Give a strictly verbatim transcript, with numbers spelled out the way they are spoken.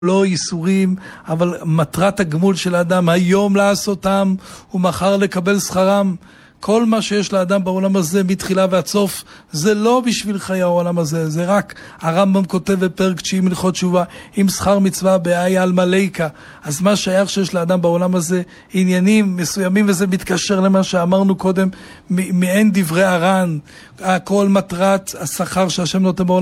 לא ייסורים, אבל מטרת הגמול של האדם היום לעשותם ומחר לקבל שכרם. כל מה שיש לאדם בעולם הזה מתחילה ועד סוף זה לא בשביל חיי העולם הזה, זה רק הרמב"ם כותב בפרק תשיעי מלכות תשובה, אם שכר מצווה באי על מלאיקה. אז מה שייך שיש לאדם בעולם הזה עניינים מסוימים, וזה מתקשר למה שאמרנו קודם מעין דברי הר"ן, כל מטרת השכר שהשם נותן בעולם